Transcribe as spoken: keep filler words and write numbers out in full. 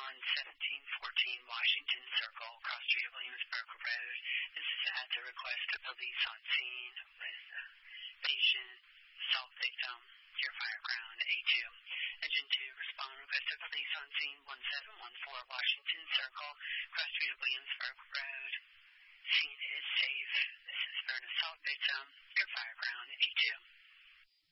on seventeen fourteen Washington Circle, cross street of Williamsburg Road. This is at the request of police on scene with uh, patient, assault victim, your fireground, A two. Engine two, respond request of police on scene one seven one four Washington Circle, cross street of Williamsburg